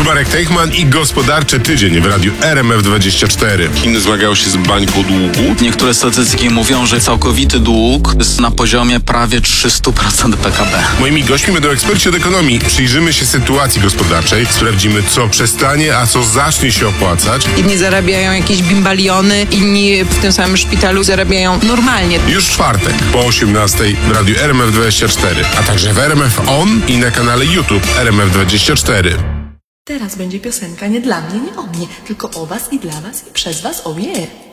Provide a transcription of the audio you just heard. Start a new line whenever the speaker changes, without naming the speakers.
Marek Teichman i gospodarczy tydzień w radiu RMF24. Chiny zmagają się z bańką długu.
Niektóre statystyki mówią, że całkowity dług jest na poziomie prawie 300% PKB.
Moimi gośćmi będą eksperci od ekonomii. Przyjrzymy się sytuacji gospodarczej, sprawdzimy, co przestanie, a co zacznie się opłacać.
Inni zarabiają jakieś bimbaliony, inni w tym samym szpitalu zarabiają normalnie.
Już w czwartek po 18:00 w radiu RMF24, a także w RMF On i na kanale YouTube RMF24.
Teraz będzie piosenka nie dla mnie, nie o mnie, tylko o was i dla was i przez was, oh yeah.